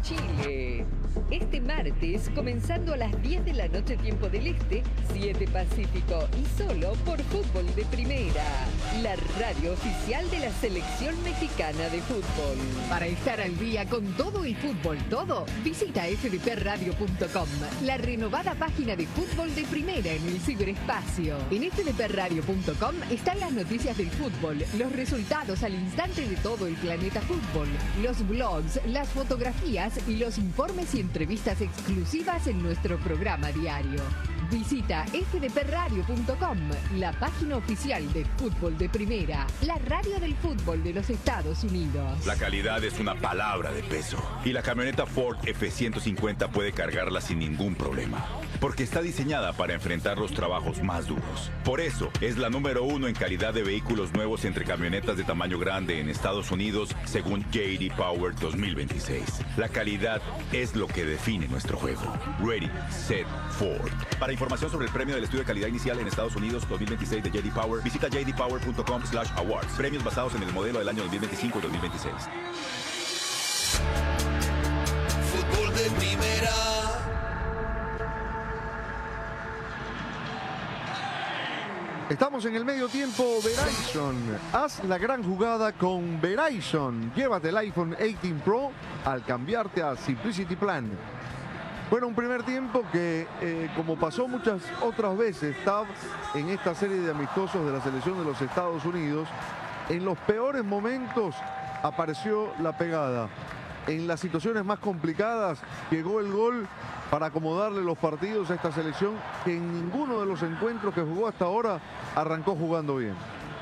Chile. Este martes, comenzando a las 10 de la noche tiempo del Este, 7 Pacífico y solo por Fútbol de Primera, la radio oficial de la Selección Mexicana de Fútbol. Para estar al día con todo el fútbol, visita fdpradio.com, la renovada página de Fútbol de Primera en el ciberespacio. En fdpradio.com están las noticias del fútbol, los resultados al instante de todo el planeta fútbol, los blogs, las fotografías y los informes y entrevistas exclusivas en nuestro programa diario. Visita fdpradio.com, la página oficial de Fútbol de Primera, la radio del fútbol de los Estados Unidos. La calidad es una palabra de peso y la camioneta Ford F-150 puede cargarla sin ningún problema, porque está diseñada para enfrentar los trabajos más duros. Por eso es la número 1 en calidad de vehículos nuevos entre camionetas de tamaño grande en Estados Unidos, según J.D. Power 2026. La calidad es lo que define nuestro juego. Ready, set, Ford. Para información sobre el premio del estudio de calidad inicial en Estados Unidos 2026 de J.D. Power, visita jdpower.com/awards. Premios basados en el modelo del año 2025 y 2026. Fútbol de Primera. Estamos en el medio tiempo. Verizon, haz la gran jugada con Verizon. Llévate el iPhone 18 Pro al cambiarte a Simplicity Plan. Bueno, un primer tiempo que, como pasó muchas otras veces, Tab, en esta serie de amistosos de la selección de los Estados Unidos, en los peores momentos apareció la pegada. En las situaciones más complicadas llegó el gol para acomodarle los partidos a esta selección que en ninguno de los encuentros que jugó hasta ahora arrancó jugando bien.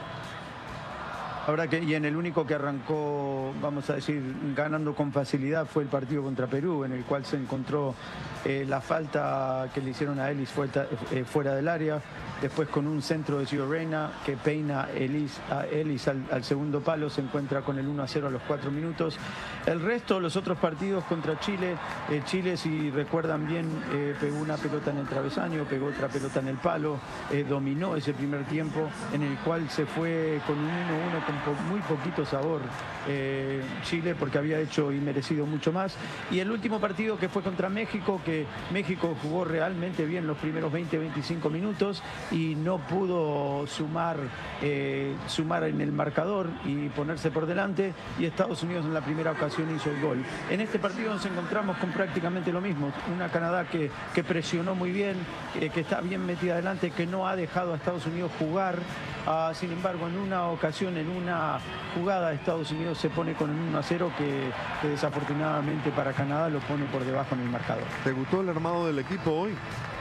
Ahora que, y en el único que arrancó, vamos a decir, ganando con facilidad fue el partido contra Perú, en el cual se encontró la falta que le hicieron a Ellis fuera del área, después con un centro de Gio Reyna que peina a Ellis al segundo palo, se encuentra con el 1-0 a los 4 minutos. El resto, los otros partidos contra Chile, Chile, si recuerdan bien, pegó una pelota en el travesaño, pegó otra pelota en el palo, dominó ese primer tiempo, en el cual se fue con un 1-1 con muy poquito sabor Chile, porque había hecho y merecido mucho más. Y el último partido, que fue contra México, que México jugó realmente bien los primeros 20-25 minutos y no pudo sumar en el marcador y ponerse por delante, y Estados Unidos en la primera ocasión hizo el gol. En este partido nos encontramos con prácticamente lo mismo, una Canadá que presionó muy bien, que está bien metida adelante, que no ha dejado a Estados Unidos jugar. Sin embargo, en una ocasión, en una jugada, Estados Unidos se pone con un 1-0 que desafortunadamente para Canadá lo pone por debajo en el marcador. ¿Te gustó el armado del equipo hoy?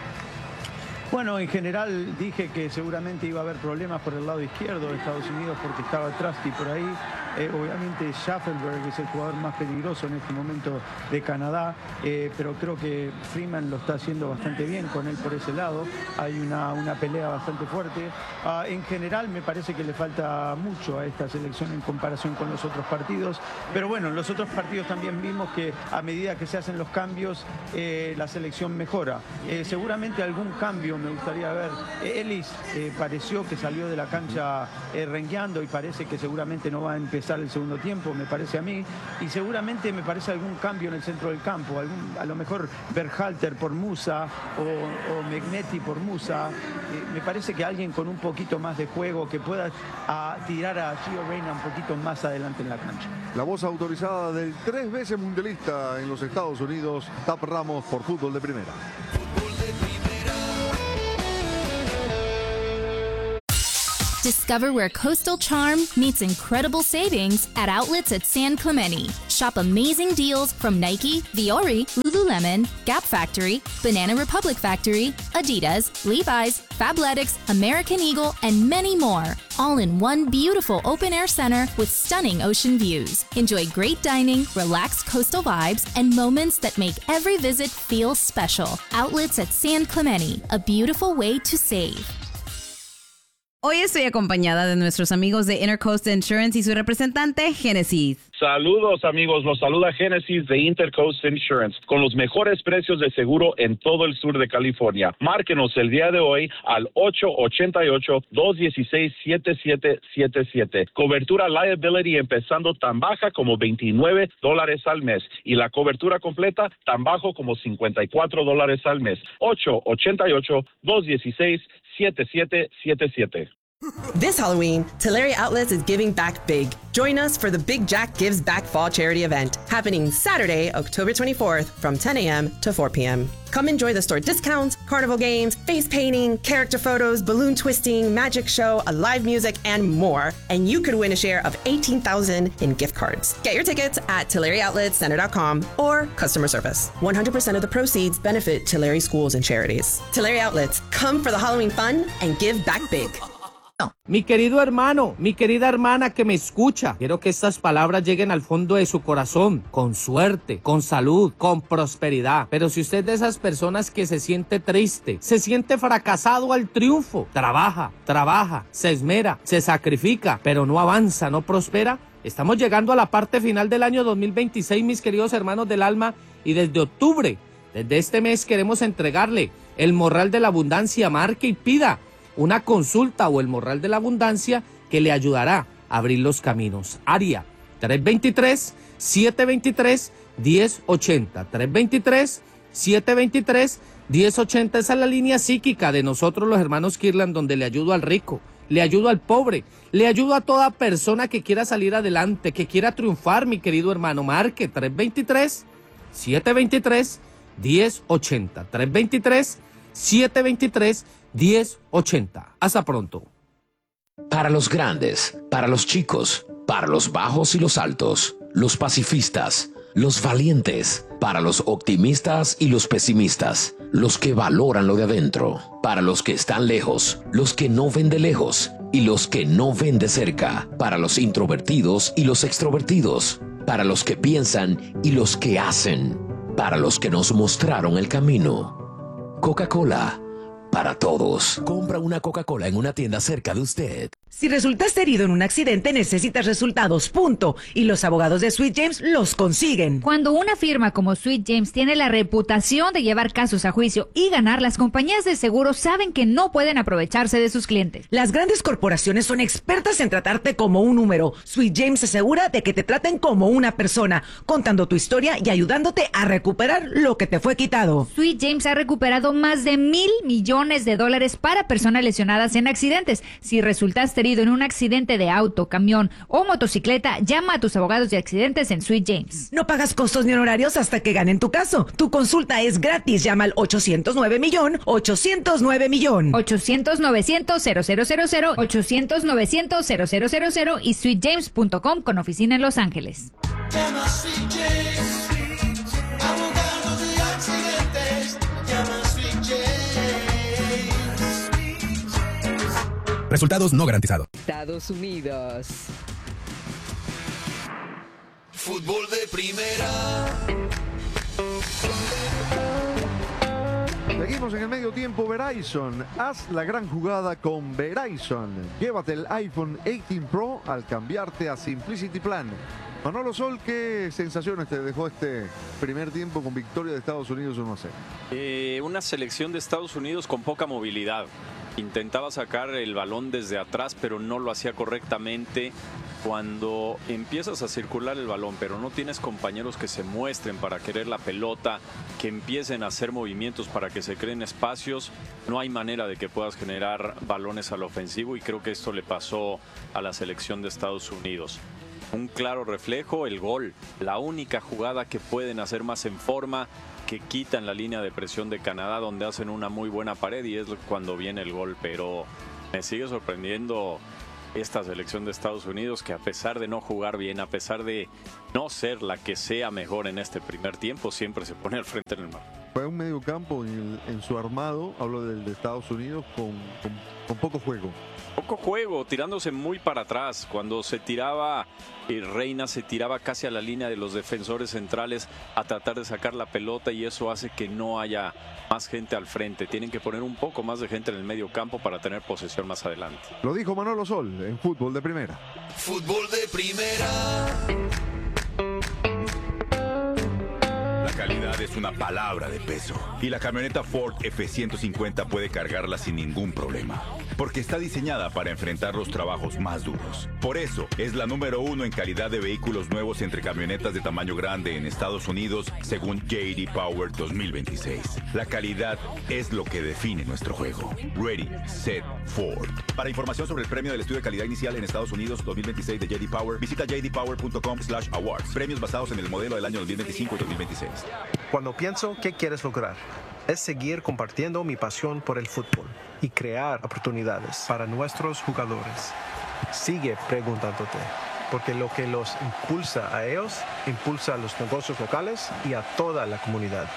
Bueno, en general dije que seguramente iba a haber problemas por el lado izquierdo de Estados Unidos porque estaba Trusty por ahí. Obviamente Schaffelberg es el jugador más peligroso en este momento de Canadá, pero creo que Freeman lo está haciendo bastante bien con él por ese lado. Hay una pelea bastante fuerte. En general me parece que le falta mucho a esta selección en comparación con los otros partidos, pero bueno, en los otros partidos también vimos que a medida que se hacen los cambios, la selección mejora. Seguramente algún cambio me gustaría ver. Ellis pareció que salió de la cancha rengueando y parece que seguramente no va a empezar el segundo tiempo, me parece a mí, y seguramente me parece algún cambio en el centro del campo, a lo mejor Berhalter por Musa o Megnetti por Musa. Me parece que alguien con un poquito más de juego que pueda tirar a Gio Reyna un poquito más adelante en la cancha. La voz autorizada del 3 veces mundialista en los Estados Unidos, Tap Ramos, por Fútbol de Primera. Discover where coastal charm meets incredible savings at outlets at San Clemente. Shop amazing deals from Nike, Viore, Lululemon, Gap Factory, Banana Republic Factory, Adidas, Levi's, Fabletics, American Eagle, and many more. All in one beautiful open-air center with stunning ocean views. Enjoy great dining, relaxed coastal vibes, and moments that make every visit feel special. Outlets at San Clemente, a beautiful way to save. Hoy estoy acompañada de nuestros amigos de Intercoast Insurance y su representante, Genesis. Saludos amigos, los saluda Genesis de Intercoast Insurance con los mejores precios de seguro en todo el sur de California. Márquenos el día de hoy al 888-216-7777. Cobertura liability empezando tan baja como $29 al mes y la cobertura completa tan bajo como $54 al mes. 888-216-7777. This Halloween, Tulare Outlets is giving back big. Join us for the Big Jack Gives Back Fall Charity event happening Saturday, October 24th from 10 a.m. to 4 p.m. Come enjoy the store discounts, carnival games, face painting, character photos, balloon twisting, magic show, live music, and more. And you could win a share of $18,000 in gift cards. Get your tickets at TulareOutletCenter.com or customer service. 100% of the proceeds benefit Tulare schools and charities. Tulare Outlets, come for the Halloween fun and give back big. Mi querido hermano, mi querida hermana que me escucha, quiero que estas palabras lleguen al fondo de su corazón, con suerte, con salud, con prosperidad. Pero si usted es de esas personas que se siente triste, se siente fracasado al triunfo, trabaja, se esmera, se sacrifica, pero no avanza, no prospera, estamos llegando a la parte final del año 2026, mis queridos hermanos del alma, y desde octubre, desde este mes queremos entregarle el morral de la abundancia. Marque y pida una consulta o el morral de la abundancia que le ayudará a abrir los caminos. Área 323-723-1080. 323-723-1080. Esa es la línea psíquica de nosotros los hermanos Kirlan, donde le ayudo al rico, le ayudo al pobre, le ayudo a toda persona que quiera salir adelante, que quiera triunfar, mi querido hermano. Marque 323-723-1080. 323-723-1080. 1080. Hasta pronto. Para los grandes, para los chicos, para los bajos y los altos, los pacifistas, los valientes, para los optimistas y los pesimistas, los que valoran lo de adentro, para los que están lejos, los que no ven de lejos y los que no ven de cerca, para los introvertidos y los extrovertidos, para los que piensan y los que hacen, para los que nos mostraron el camino. Coca-Cola. Para todos. Compra una Coca-Cola en una tienda cerca de usted. Si resultaste herido en un accidente, necesitas resultados, punto. Y los abogados de Sweet James los consiguen. Cuando una firma como Sweet James tiene la reputación de llevar casos a juicio y ganar, las compañías de seguros saben que no pueden aprovecharse de sus clientes. Las grandes corporaciones son expertas en tratarte como un número. Sweet James se asegura de que te traten como una persona, contando tu historia y ayudándote a recuperar lo que te fue quitado. Sweet James ha recuperado más de $1,000 millones para personas lesionadas en accidentes. Si resultaste herido en un accidente de auto, camión o motocicleta, llama a tus abogados de accidentes en Sweet James. No pagas costos ni honorarios hasta que ganen tu caso. Tu consulta es gratis. Llama al 809-millón, 809-millón. 800-900-0000, 800-900-0000 y sweetjames.com con oficina en Los Ángeles. Llama a Sweet James, abogados de accidentes. Llama a Sweet James. Resultados no garantizados. Estados Unidos. Fútbol de primera. Seguimos en el medio tiempo. Verizon, haz la gran jugada con Verizon. Llévate el iPhone 18 Pro al cambiarte a Simplicity Plan. Manolo Sol, ¿qué sensaciones te dejó este primer tiempo con victoria de Estados Unidos 1-0? Una selección de Estados Unidos con poca movilidad. Intentaba sacar el balón desde atrás, pero no lo hacía correctamente. Cuando empiezas a circular el balón, pero no tienes compañeros que se muestren para querer la pelota, que empiecen a hacer movimientos para que se creen espacios, no hay manera de que puedas generar balones al ofensivo, y creo que esto le pasó a la selección de Estados Unidos. Un claro reflejo, el gol, la única jugada que pueden hacer más en forma, que quitan la línea de presión de Canadá, donde hacen una muy buena pared, y es cuando viene el gol. Pero me sigue sorprendiendo esta selección de Estados Unidos, que a pesar de no jugar bien, a pesar de no ser la que sea mejor en este primer tiempo, siempre se pone al frente en el mar. Fue un medio campo en su armado, hablo del de Estados Unidos, con poco juego. Poco juego, tirándose muy para atrás. Cuando se tiraba, Reina se tiraba casi a la línea de los defensores centrales a tratar de sacar la pelota, y eso hace que no haya más gente al frente. Tienen que poner un poco más de gente en el medio campo para tener posesión más adelante. Lo dijo Manolo Sol en Fútbol de Primera. Fútbol de Primera. La calidad es una palabra de peso, y la camioneta Ford F-150 puede cargarla sin ningún problema, porque está diseñada para enfrentar los trabajos más duros. Por eso es la número 1 en calidad de vehículos nuevos entre camionetas de tamaño grande en Estados Unidos, según J.D. Power 2026. La calidad es lo que define nuestro juego. Ready, Set, Ford. Para información sobre el premio del estudio de calidad inicial en Estados Unidos 2026 de J.D. Power, visita jdpower.com/awards. Premios basados en el modelo del año 2025 y 2026. Cuando pienso qué quieres lograr, es seguir compartiendo mi pasión por el fútbol y crear oportunidades para nuestros jugadores. Sigue preguntándote, porque lo que los impulsa a ellos, impulsa a los negocios locales y a toda la comunidad.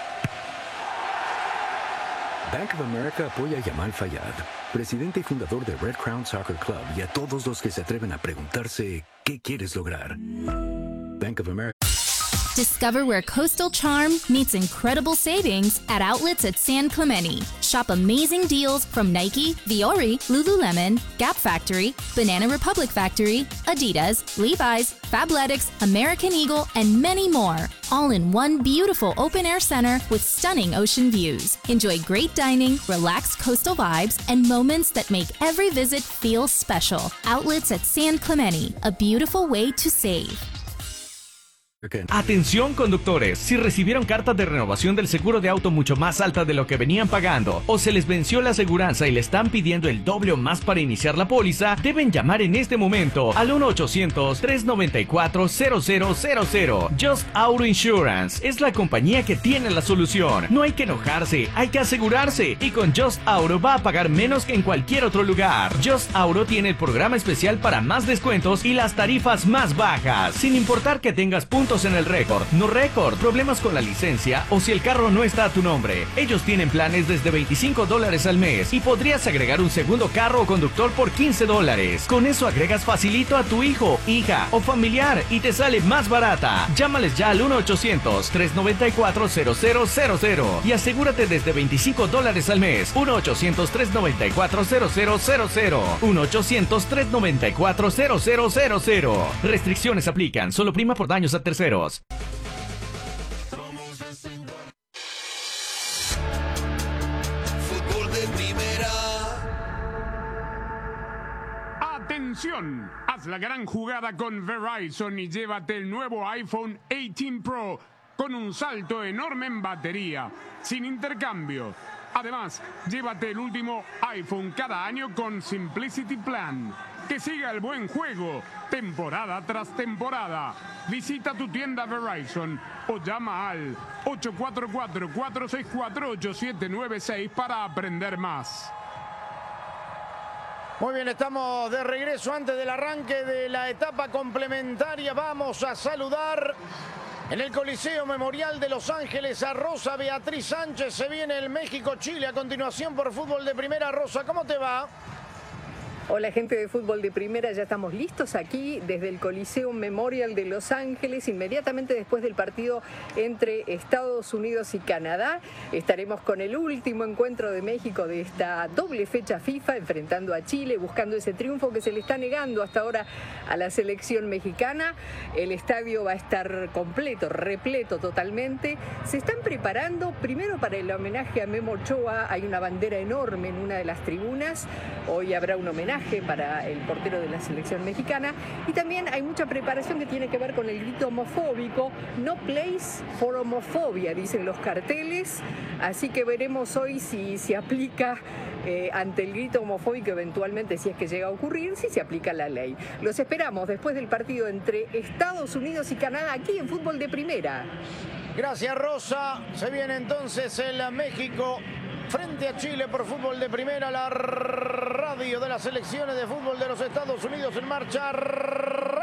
Bank of America apoya a Yamal Fayad, presidente y fundador de Red Crown Soccer Club, y a todos los que se atreven a preguntarse ¿qué quieres lograr? Bank of America. Discover where coastal charm meets incredible savings at outlets at San Clemente. Shop amazing deals from Nike, Viore, Lululemon, Gap Factory, Banana Republic Factory, Adidas, Levi's, Fabletics, American Eagle, and many more. All in one beautiful open-air center with stunning ocean views. Enjoy great dining, relaxed coastal vibes, and moments that make every visit feel special. Outlets at San Clemente, a beautiful way to save. Atención conductores, si recibieron cartas de renovación del seguro de auto mucho más alta de lo que venían pagando, o se les venció la aseguranza y le están pidiendo el doble o más para iniciar la póliza, deben llamar en este momento al 1-800-394-0000. Just Auto Insurance es la compañía que tiene la solución. No hay que enojarse, hay que asegurarse, y con Just Auto va a pagar menos que en cualquier otro lugar. Just Auto tiene el programa especial para más descuentos y las tarifas más bajas, sin importar que tengas puntos en el récord, no récord, problemas con la licencia o si el carro no está a tu nombre. Ellos tienen planes desde $25 al mes y podrías agregar un segundo carro o conductor por $15. Con eso agregas facilito a tu hijo, hija o familiar y te sale más barata. Llámales ya al 1-800-394-0000 y asegúrate desde $25 al mes. 1-800-394-0000. 1-800-394-0000. Restricciones aplican. Solo prima por daños a terceros. Fútbol de Primera. Atención, haz la gran jugada con Verizon y llévate el nuevo iPhone 18 Pro con un salto enorme en batería, sin intercambio. Además, llévate el último iPhone cada año con Simplicity Plan. Que siga el buen juego, temporada tras temporada. Visita tu tienda Verizon o llama al 844-464-8796 para aprender más. Muy bien, estamos de regreso antes del arranque de la etapa complementaria. Vamos a saludar en el Coliseo Memorial de Los Ángeles a Rosa Beatriz Sánchez. Se viene el México-Chile a continuación por Fútbol de Primera. Rosa, ¿cómo te va? Hola gente de Fútbol de Primera, ya estamos listos aquí desde el Coliseo Memorial de Los Ángeles, inmediatamente después del partido entre Estados Unidos y Canadá. Estaremos con el último encuentro de México de esta doble fecha FIFA, enfrentando a Chile, buscando ese triunfo que se le está negando hasta ahora a la selección mexicana. El estadio va a estar completo, repleto totalmente. Se están preparando primero para el homenaje a Memo Ochoa. Hay una bandera enorme en una de las tribunas. Hoy habrá un homenaje para el portero de la selección mexicana, y también hay mucha preparación que tiene que ver con el grito homofóbico. No place for homofobia, dicen los carteles, así que veremos hoy si se aplica ante el grito homofóbico, eventualmente, si es que llega a ocurrir, si se aplica la ley. Los esperamos después del partido entre Estados Unidos y Canadá aquí en Fútbol de Primera. Gracias, Rosa. Se viene entonces el México frente a Chile por Fútbol de Primera, la radio de las selecciones de fútbol de los Estados Unidos en marcha.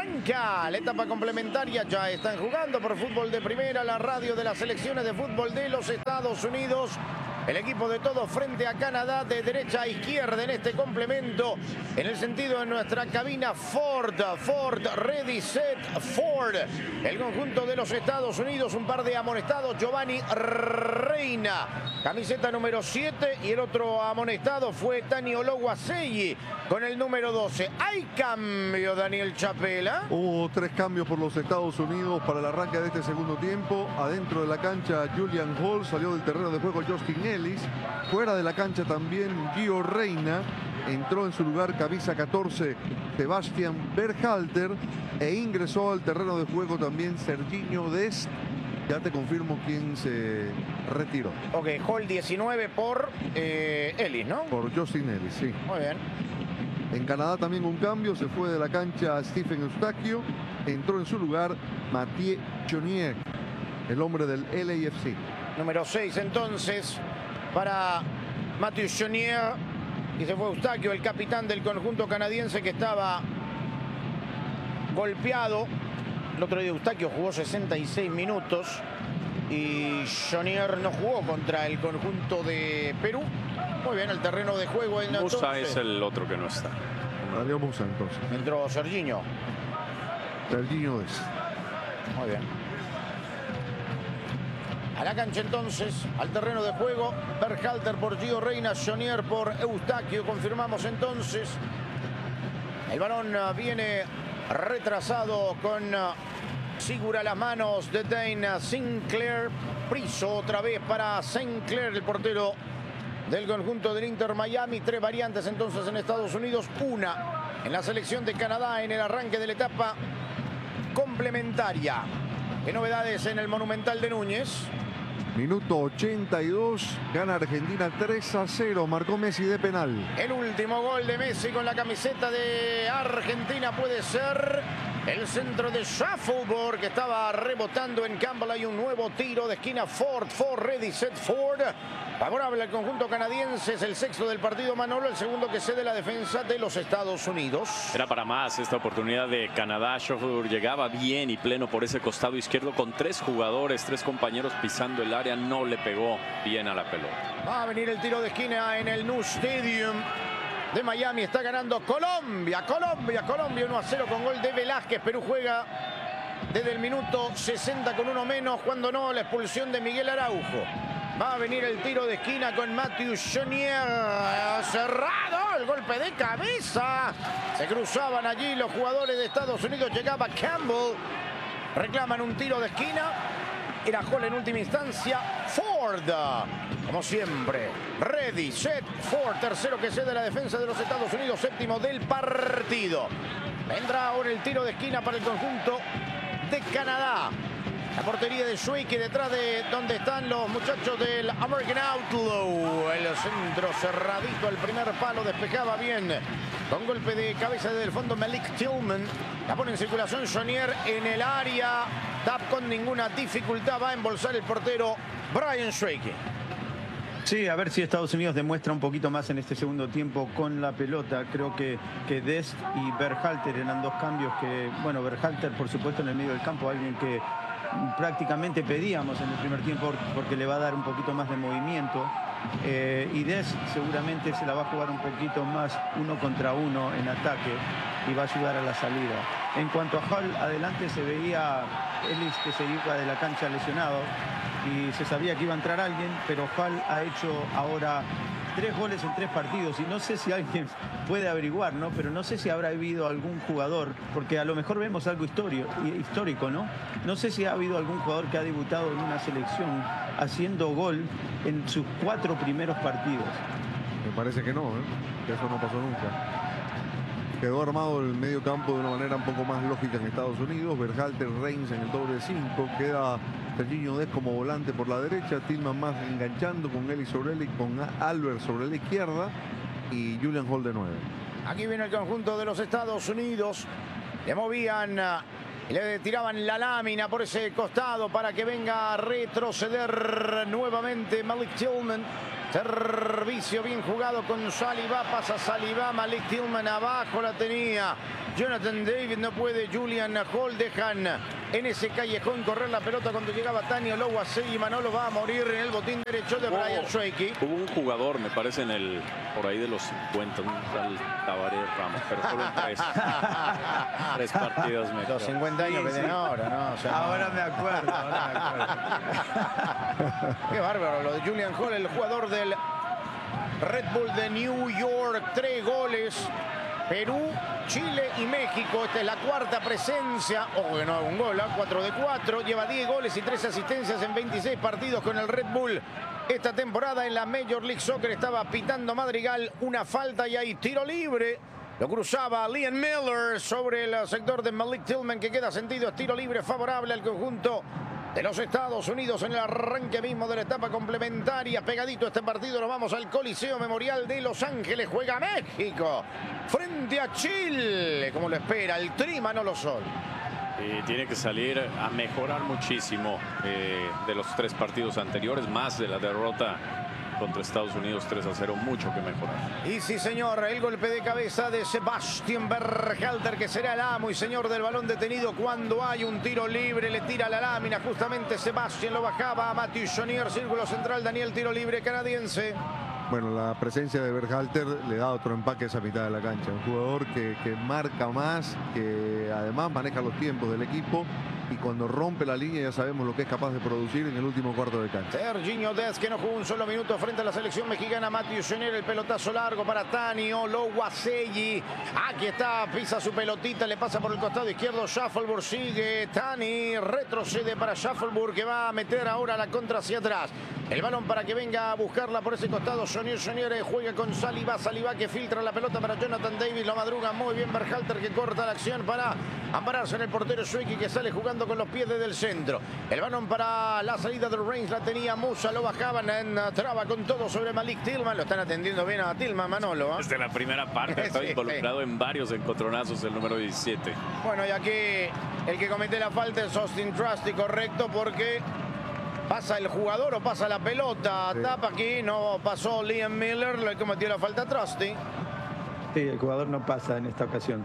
Arranca la etapa complementaria, ya están jugando por Fútbol de Primera, la radio de las selecciones de fútbol de los Estados Unidos. El equipo de todos frente a Canadá de derecha a izquierda en este complemento. En el sentido de nuestra cabina Ford, ready, set, Ford. El conjunto de los Estados Unidos, un par de amonestados, Giovanni Reina, camiseta número 7, y el otro amonestado fue Tani Ologuasegui con el número 12. ¿Hay cambio, Daniel Chapela? Hubo 3 cambios por los Estados Unidos para el arranque de este segundo tiempo. Adentro de la cancha, Julian Hall, salió del terreno de juego Justin Ellis. Fuera de la cancha también Gio Reyna. Entró en su lugar camisa 14 Sebastian Berhalter. E ingresó al terreno de juego también Serginho Dest. Ya te confirmo quién se retiró. Ok, Hall 19 por Ellis, ¿no? Por Justin Ellis, sí. Muy bien. En Canadá también un cambio, se fue de la cancha Stephen Eustachio, entró en su lugar Mathieu Chonier, el hombre del LAFC. Número 6 entonces para Mathieu Chonier, y se fue Eustachio, el capitán del conjunto canadiense que estaba golpeado. El otro día Eustachio jugó 66 minutos y Chonier no jugó contra el conjunto de Perú. Muy bien, el terreno de juego. Musa es el otro que no está. Salió Musa entonces. Entró Serginho. Serginho es. Muy bien. A la cancha entonces, al terreno de juego, Berhalter por Gio Reyna, Chonier por Eustachio. Confirmamos entonces. El balón viene retrasado con Sigura a las manos de Dane Sinclair. Priso otra vez para Sinclair, el portero del conjunto del Inter Miami. 3 variantes entonces en Estados Unidos, una en la selección de Canadá en el arranque de la etapa complementaria. ¿Qué novedades en el Monumental de Núñez? Minuto 82, gana Argentina 3-0, marcó Messi de penal. El último gol de Messi con la camiseta de Argentina puede ser el centro de Shuffleboard, que estaba rebotando en Campbell. Hay un nuevo tiro de esquina. Ford, ready, set, Ford. Favorable al conjunto canadiense, es el sexto del partido, Manolo, el segundo que cede la defensa de los Estados Unidos. Era para más esta oportunidad de Canadá. Shuffleboard llegaba bien y pleno por ese costado izquierdo con 3 jugadores, 3 compañeros pisando el área. No le pegó bien a la pelota. Va a venir el tiro de esquina en el New Stadium de Miami. Está ganando Colombia 1-0 con gol de Velázquez. Perú juega desde el minuto 60 con uno menos, cuando no la expulsión de Miguel Araujo. Va a venir el tiro de esquina con Mathieu Chonier. Cerrado, el golpe de cabeza. Se cruzaban allí los jugadores de Estados Unidos. Llegaba Campbell. Reclaman un tiro de esquina. Era Hall en última instancia. Ford, como siempre. Ready, set, Ford. Tercero que cede la defensa de los Estados Unidos. Séptimo del partido. Vendrá ahora el tiro de esquina para el conjunto de Canadá. La portería de Schweike, detrás de donde están los muchachos del American Outlaw. El centro cerradito al primer palo, despejaba bien. Con golpe de cabeza desde el fondo Malik Tillman. La pone en circulación Chonier en el área. Tap con ninguna dificultad. Va a embolsar el portero Brian Schweike. Sí, a ver si Estados Unidos demuestra un poquito más en este segundo tiempo con la pelota. Creo que Dest y Berhalter eran 2 cambios que, bueno, Berhalter por supuesto en el medio del campo, alguien que prácticamente pedíamos en el primer tiempo porque le va a dar un poquito más de movimiento. Y Dest seguramente se la va a jugar un poquito más 1 contra 1 en ataque y va a ayudar a la salida. En cuanto a Hall, adelante se veía Ellis que se iba de la cancha lesionado y se sabía que iba a entrar alguien, pero Hall ha hecho ahora 3 goles en 3 partidos y no sé si alguien puede averiguar, ¿no? Pero no sé si habrá habido algún jugador, porque a lo mejor vemos algo histórico, ¿no? No sé si ha habido algún jugador que ha debutado en una selección haciendo gol en sus 4 primeros partidos. Me parece que no, que eso no pasó nunca. Quedó armado el medio campo de una manera un poco más lógica en Estados Unidos. Berhalter, Reigns en el doble 5. Queda Serginho Dest como volante por la derecha. Tillman más enganchando con Ellis sobre él y con Albert sobre la izquierda. Y Julian Hall de 9. Aquí viene el conjunto de los Estados Unidos. Le movían, le tiraban la lámina por ese costado para que venga a retroceder nuevamente Malik Tillman. Servicio bien jugado con Saliba, pasa Saliba, Malik Tillman abajo la tenía. Jonathan David no puede, Julian Hall dejan en ese callejón correr la pelota cuando llegaba Tani Ologuasegui. Manolo va a morir en el botín derecho de Brian Schweiki. Hubo un jugador, me parece, por ahí de los 50, un tal Tabaré Ramos, pero fueron 3 partidos. Los 50 años que tiene ahora, ¿no? O sea, ahora me acuerdo. Qué bárbaro lo de Julian Hall, el jugador del Red Bull de New York. 3 goles. Perú, Chile y México. Esta es la cuarta presencia. Ojo que no haga un gol, 4 de 4. Lleva 10 goles y 3 asistencias en 26 partidos con el Red Bull. Esta temporada en la Major League Soccer estaba pitando Madrigal una falta y hay tiro libre. Lo cruzaba Liam Miller sobre el sector de Malik Tillman, que queda sentido. Es tiro libre favorable al conjunto de los Estados Unidos en el arranque mismo de la etapa complementaria. Pegadito este partido, nos vamos al Coliseo Memorial de Los Ángeles. Juega México frente a Chile, como lo espera el Tri Manolo Sol. Y tiene que salir a mejorar muchísimo de los 3 partidos anteriores, más de la derrota contra Estados Unidos 3-0, mucho que mejorar. Y sí, señor, el golpe de cabeza de Sebastián Berhalter, que será el amo y señor del balón detenido cuando hay un tiro libre. Le tira la lámina, justamente Sebastián lo bajaba a Mathieu Chonier, círculo central, Daniel, tiro libre canadiense. Bueno, la presencia de Berhalter le da otro empaque a esa mitad de la cancha. Un jugador que marca más, que además maneja los tiempos del equipo. Y cuando rompe la línea ya sabemos lo que es capaz de producir en el último cuarto de cancha. Serginho Dez, que no jugó un solo minuto frente a la selección mexicana. Mathieu Chonier, el pelotazo largo para Tani Ologuasegui. Aquí está, pisa su pelotita, le pasa por el costado izquierdo. Shuffleburg sigue, Tani retrocede para Shuffleburg, que va a meter ahora la contra hacia atrás. El balón para que venga a buscarla por ese costado. Chonier juega con Saliba, que filtra la pelota para Jonathan Davis. Lo madruga muy bien Berhalter, que corta la acción para ampararse en el portero Schweiki, que sale jugando con los pies desde el centro. El balón para la salida del Reigns la tenía Musa, lo bajaban, entraba con todo sobre Malik Tillman. Lo están atendiendo bien a Tillman, Manolo. Desde la primera parte está involucrado en varios encontronazos el número 17. Bueno, y aquí el que comete la falta es Austin Trusty, correcto, porque pasa el jugador o pasa la pelota. Sí. Tapa aquí, no pasó Liam Miller, le cometió la falta a Trusty. Sí, el jugador no pasa en esta ocasión.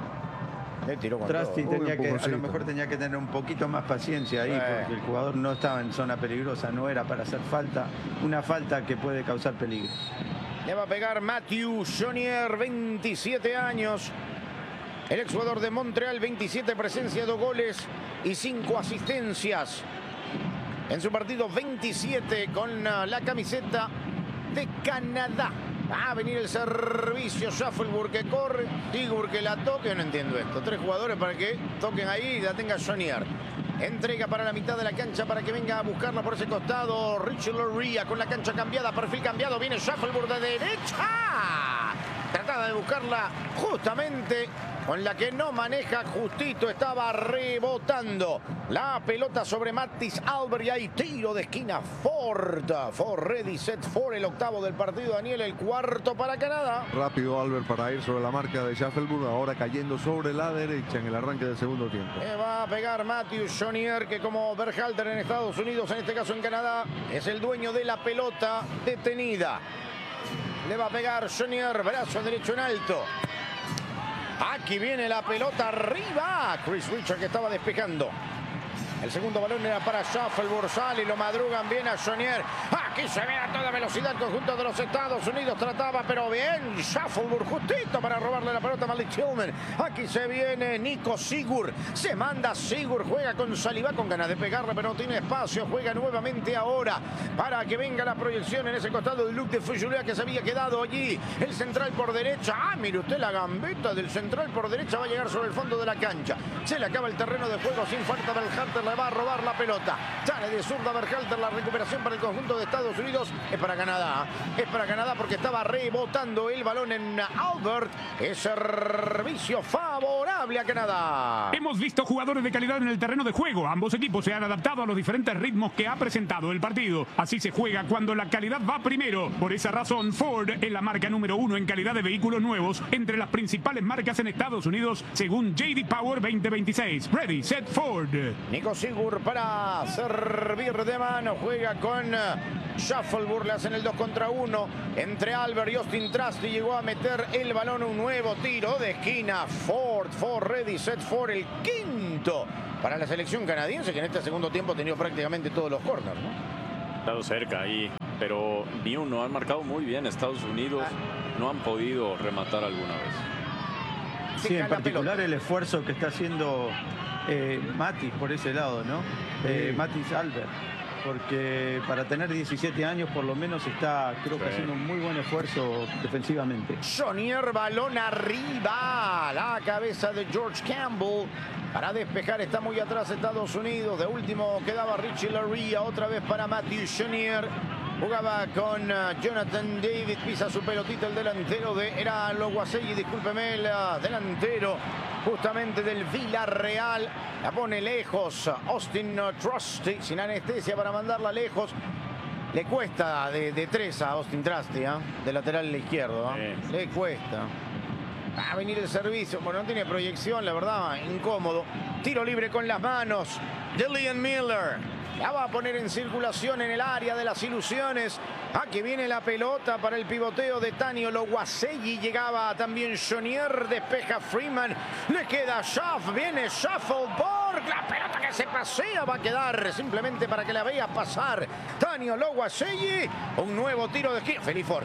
Trusty a lo mejor tenía que tener un poquito más paciencia ahí, porque el jugador no estaba en zona peligrosa, no era para hacer falta, una falta que puede causar peligro. Le va a pegar Mathieu Chonier, 27 años. El exjugador de Montreal, 27 presencias, 2 goles y 5 asistencias. En su partido 27 con la camiseta de Canadá. Va a venir el servicio, Shuffleburg que corre, Sigur que la toque. No entiendo esto. 3 jugadores para que toquen ahí y la tenga Chonier. Entrega para la mitad de la cancha para que venga a buscarla por ese costado. Richie Loria con la cancha cambiada, perfil cambiado. Viene Shuffleburg de derecha. Trataba de buscarla justamente con la que no maneja justito. Estaba rebotando la pelota sobre Mattis Albert y hay tiro de esquina. Ford ready, set for el octavo del partido, Daniel, el cuarto para Canadá. Rápido Albert para ir sobre la marca de Shuffleburg, ahora cayendo sobre la derecha en el arranque del segundo tiempo. Va a pegar Mathieu Chonier, que como Berhalter en Estados Unidos, en este caso en Canadá, es el dueño de la pelota detenida. Le va a pegar Chonier, brazo derecho en alto. Aquí viene la pelota arriba. Chris Richard, que estaba despejando. El segundo balón era para Shuffleburg, sale y lo madrugan bien a Chonier. Aquí se ve a toda velocidad el conjunto de los Estados Unidos. Trataba, pero bien. Shuffleburg justito para robarle la pelota a Malik Tillman. Aquí se viene Nico Sigur. Se manda Sigur, juega con Saliba con ganas de pegarle, pero no tiene espacio. Juega nuevamente ahora para que venga la proyección en ese costado de Luc de Fougeoulea, que se había quedado allí. El central por derecha. Mire usted la gambeta del central por derecha. Va a llegar sobre el fondo de la cancha. Se le acaba el terreno de juego sin falta. Berhalter le va a robar la pelota. Sale de zurda Berhalter, la recuperación para el conjunto de Estados Unidos. Es para Canadá. Es para Canadá porque estaba rebotando el balón en Albert. Es servicio favorable a Canadá. Hemos visto jugadores de calidad en el terreno de juego. Ambos equipos se han adaptado a los diferentes ritmos que ha presentado el partido. Así se juega cuando la calidad va primero. Por esa razón, Ford es la marca número 1 en calidad de vehículos nuevos entre las principales marcas en Estados Unidos, según J.D. Power 2026. Ready, set, Ford. Nico Sigur para servir de mano. Juega con Shuffleboard, le hacen el 2 contra 1 entre Albert y Austin Trusty. Llegó a meter el balón, un nuevo tiro de esquina. Ford, ready, set for el quinto para la selección canadiense, que en este segundo tiempo ha tenido prácticamente todos los corners, ¿no? Ha estado cerca ahí, pero ni uno. Han marcado muy bien Estados Unidos. No han podido rematar alguna vez. Sí, en particular el esfuerzo que está haciendo Mathis por ese lado, ¿no? Mathis Albert. Porque para tener 17 años por lo menos está, creo que haciendo un muy buen esfuerzo defensivamente. Jonier, balón arriba, la cabeza de George Campbell para despejar, está muy atrás Estados Unidos. De último quedaba Richie Laryea, otra vez para Matthew Jonier. Jugaba con Jonathan David, pisa su pelotita el delantero era Loguaselli, discúlpeme, el delantero justamente del Villarreal. La pone lejos Austin Trusty, sin anestesia para mandarla lejos. Le cuesta de 3 a Austin Trusty, de lateral izquierdo. Le cuesta. Va a venir el servicio, bueno, no tiene proyección, la verdad, incómodo. Tiro libre con las manos de Liam Miller. La va a poner en circulación en el área de las ilusiones. Aquí viene la pelota para el pivoteo de Tanio Loguaselli. Llegaba también Jonier, despeja Freeman. Le queda Schaff, viene Shuffleboard. La pelota que se pasea va a quedar simplemente para que la vea pasar Tanio Loguaselli. Un nuevo tiro de esquina. Feliz Ford.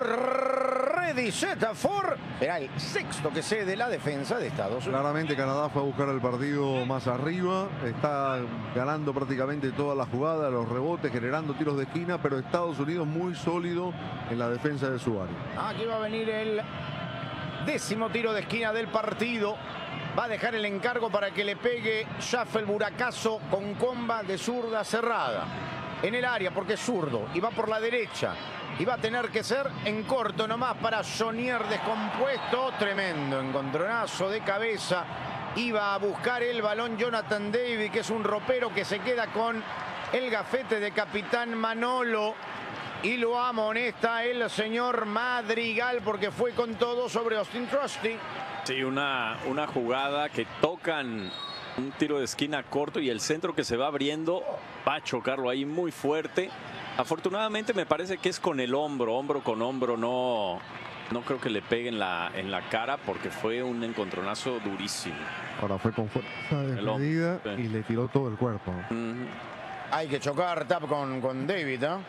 Ready, set, Ford. Será el sexto que cede la defensa de Estados Unidos. Claramente Canadá fue a buscar el partido más arriba. Está ganando prácticamente toda la jugada, los rebotes, generando tiros de esquina, pero Estados Unidos muy sólido en la defensa de su área. Aquí va a venir el 10º tiro de esquina del partido. Va a dejar el encargo para que le pegue Shuffleboard acaso con comba de zurda cerrada. En el área porque es zurdo y va por la derecha. Y va a tener que ser en corto nomás para Jonier descompuesto. Tremendo encontronazo de cabeza. Iba a buscar el balón Jonathan David, que es un ropero que se queda con el gafete de capitán Manolo. Y lo amonesta el señor Madrigal porque fue con todo sobre Austin Trusty. Sí, una jugada que tocan un tiro de esquina corto y el centro que se va abriendo va a chocarlo ahí muy fuerte. Afortunadamente me parece que es con el hombro con hombro, no creo que le pegue en la cara porque fue un encontronazo durísimo. Ahora fue con fuerza desmedida y le tiró todo el cuerpo. Hay que chocar tap con David, ¿no?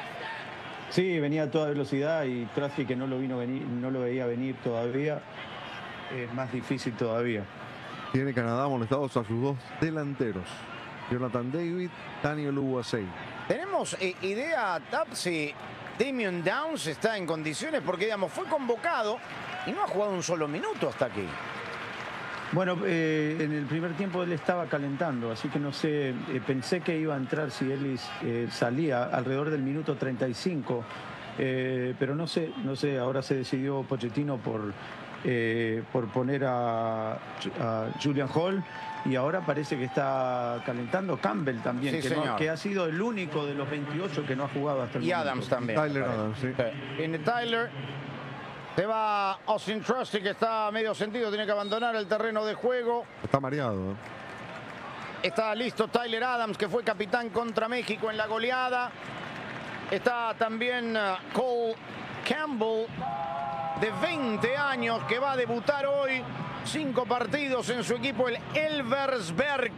Sí, venía a toda velocidad y Trusty, que no lo veía venir todavía, es más difícil todavía. Tiene Canadá molestados a sus dos delanteros, Jonathan David, Tanio Loguaselli. ¿Tenemos idea, Tap, si Damian Downs está en condiciones? Porque, digamos, fue convocado y no ha jugado un solo minuto hasta aquí. Bueno, en el primer tiempo él estaba calentando, así que no sé, pensé que iba a entrar si Ellis salía alrededor del minuto 35, pero no sé, ahora se decidió Pochettino por poner a Julian Hall y ahora parece que está calentando Campbell también, sí, que ha sido el único de los 28 que no ha jugado hasta el momento. Y Adams también. Tyler Adams, sí. Viene Tyler. Se va Austin Trusty, que está a medio sentido, tiene que abandonar el terreno de juego. Está mareado. Está listo Tyler Adams, que fue capitán contra México en la goleada. Está también Cole Campbell, de 20 años, que va a debutar hoy. 5 partidos en su equipo, el Elversberg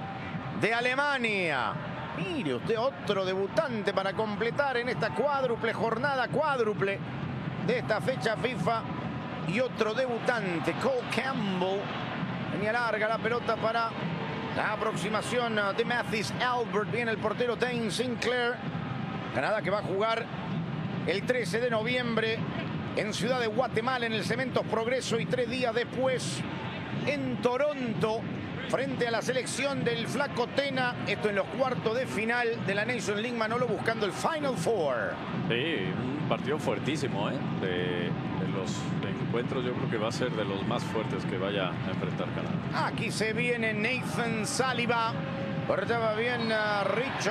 de Alemania. Mire usted, otro debutante para completar en esta jornada cuádruple de esta fecha FIFA. Y otro debutante, Cole Campbell. Venía larga la pelota para la aproximación de Mathis Albert. Viene el portero Dane Sinclair. Canadá que va a jugar el 13 de noviembre en Ciudad de Guatemala, en el Cementos Progreso, y 3 días después en Toronto frente a la selección del Flaco Tena. Esto en los cuartos de final de la Nation League, Manolo, buscando el Final Four. Sí, un partido fuertísimo, de los encuentros. Yo creo que va a ser de los más fuertes que vaya a enfrentar Canadá. Aquí se viene Nathan Saliba. Cortaba bien a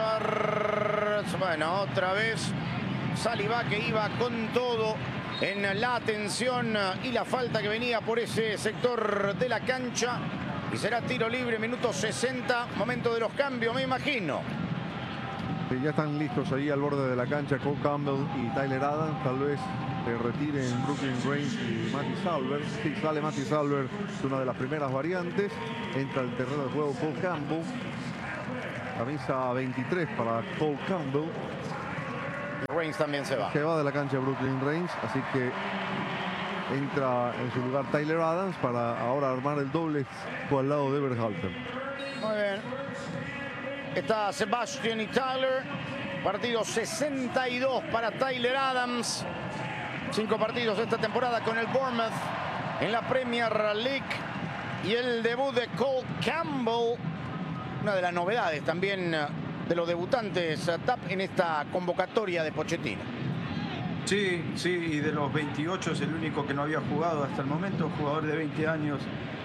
Richards. Bueno, otra vez Saliba, que iba con todo en la atención y la falta que venía por ese sector de la cancha. Y será tiro libre, minuto 60, momento de los cambios, me imagino. Que ya están listos ahí al borde de la cancha Cole Campbell y Tyler Adams. Tal vez se retiren Brooklyn Reigns y Matty Salver. Sí, sale Matty Salver, es una de las primeras variantes. Entra al terreno de juego Cole Campbell. Camisa 23 para Cole Campbell. Reigns también se va. Se va de la cancha Brooklyn Reigns, así que entra en su lugar Tyler Adams para ahora armar el doble al lado de Berhalter. Muy bien. Está Sebastian y Tyler. Partido 62 para Tyler Adams. 5 partidos esta temporada con el Bournemouth en la Premier League. Y el debut de Cole Campbell. Una de las novedades también de los debutantes TAP en esta convocatoria de Pochettino. Sí, y de los 28 es el único que no había jugado hasta el momento, jugador de 20 años,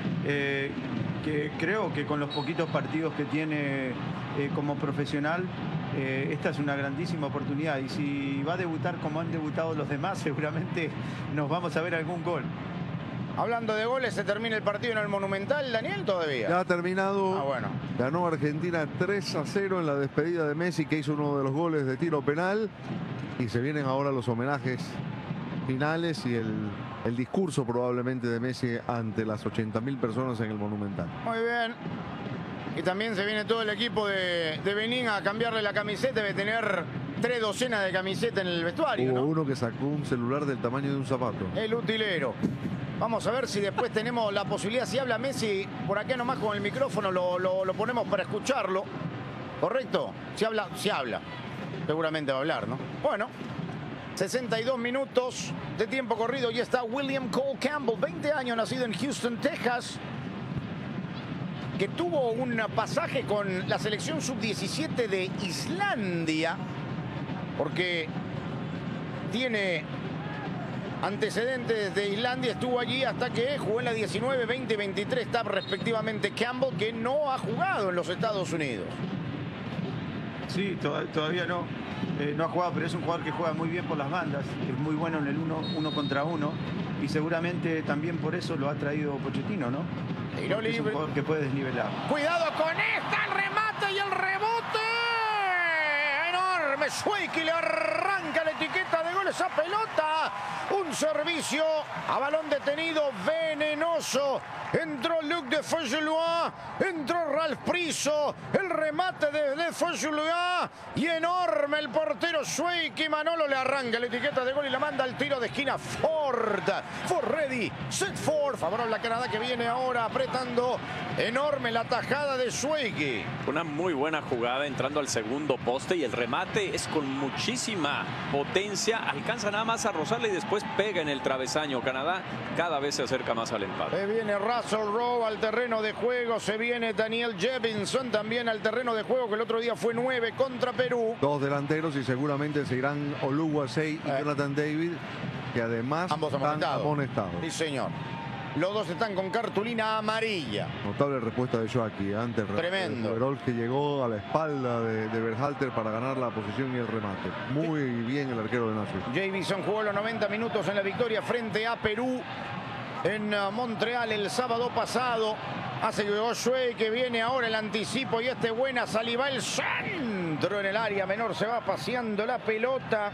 que creo que con los poquitos partidos que tiene como profesional, esta es una grandísima oportunidad. Y si va a debutar como han debutado los demás, seguramente nos vamos a ver algún gol. Hablando de goles, ¿se termina el partido en el Monumental, Daniel, todavía? Ya ha terminado. Bueno. Ganó Argentina 3-0 en la despedida de Messi, que hizo uno de los goles de tiro penal. Y se vienen ahora los homenajes finales y el discurso probablemente de Messi ante las 80.000 personas en el Monumental. Muy bien. Y también se viene todo el equipo de Benín a cambiarle la camiseta. Debe tener 3 docenas de camisetas en el vestuario, Hubo ¿no? uno que sacó un celular del tamaño de un zapato. El utilero. Vamos a ver si después tenemos la posibilidad. Si habla Messi, por acá nomás con el micrófono lo ponemos para escucharlo. ¿Correcto? Si habla. Seguramente va a hablar, ¿no? Bueno, 62 minutos de tiempo corrido. Y está William Cole Campbell, 20 años, nacido en Houston, Texas, que tuvo un pasaje con la selección sub-17 de Islandia, porque tiene antecedentes de Islandia, estuvo allí hasta que jugó en la 19, 20 y 23 TAP respectivamente Campbell, que no ha jugado en los Estados Unidos. Sí, todavía no. No ha jugado, pero es un jugador que juega muy bien por las bandas, es muy bueno en el uno contra uno, y seguramente también por eso lo ha traído Pochettino, ¿no? Tiro libre. Es un jugador que puede desnivelar. Cuidado con esta, el remate y el rebote. Enorme. Schweiki le arranca la etiqueta de gol esa pelota. Un servicio a balón detenido venenoso. Entró Luc de Faugelois, entró Ralph Priso, el remate de Faugelois y enorme el portero Schweiki. Manolo le arranca la etiqueta de gol y la manda al tiro de esquina Ford. Ford ready, set Ford. Favorable a Canadá que viene ahora apretando. Enorme la tajada de Schweiki. Una muy buena jugada entrando al segundo poste y el remate es con muchísima potencia. Alcanza nada más a rozarle y después pega en el travesaño. Canadá cada vez se acerca más al empate. Se viene Russell Rowe al terreno de juego. Se viene Daniel Jevinson también al terreno de juego, que el otro día fue 9 contra Perú. 2 delanteros y seguramente se irán Oluwasei y Jonathan David, que además ambos están amonestados. Sí, señor. Los dos están con cartulina amarilla. Notable respuesta de Joaquín ante el tremendo overall que llegó a la espalda de Berhalter para ganar la posición y el remate. Muy bien el arquero de Nashville. Jevinson jugó los 90 minutos en la victoria frente a Perú en Montreal el sábado pasado. Hace Josué que viene ahora el anticipo y buena saliva, el centro en el área menor, se va paseando la pelota.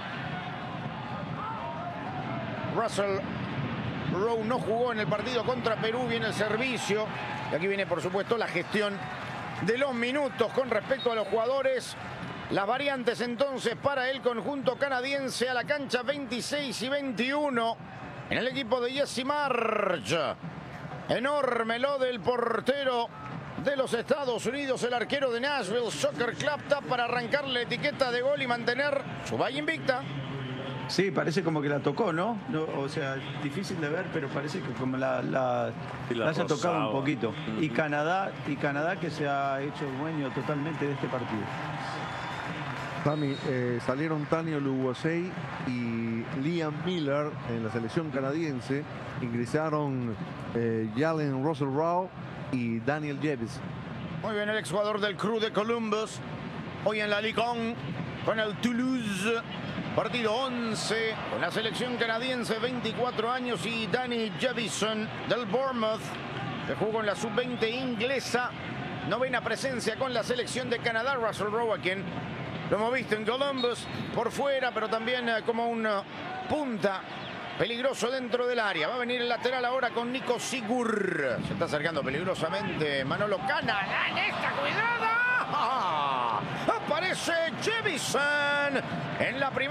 Russell Rowe no jugó en el partido contra Perú, viene el servicio y aquí viene por supuesto la gestión de los minutos con respecto a los jugadores. Las variantes entonces para el conjunto canadiense a la cancha 26 y 21 en el equipo de Jesse Marsch. Enorme lo del portero de los Estados Unidos, el arquero de Nashville Soccer Club, para arrancar la etiqueta de gol y mantener su valla invicta. Sí, parece como que la tocó, ¿no? O sea, difícil de ver, pero parece que como la haya tocado un poquito. Y Canadá que se ha hecho dueño totalmente de este partido. Tami, salieron Tani Oluwasei y Liam Miller en la selección canadiense. Ingresaron Jalen Russell Rowe y Daniel Jevis. Muy bien, el exjugador del Crew de Columbus. Hoy en la Ligue 1 con el Toulouse. Partido 11 con la selección canadiense, 24 años, y Danny Jevison del Bournemouth, que jugó en la sub-20 inglesa. Novena presencia con la selección de Canadá. Russell Rowe, a quien Lo hemos visto en Columbus por fuera, pero también como un punta peligroso dentro del área. Va a venir el lateral ahora con Nico Sigur. Se está acercando peligrosamente Manolo Cana. En esta, cuidado. Aparece Jemison en la primera.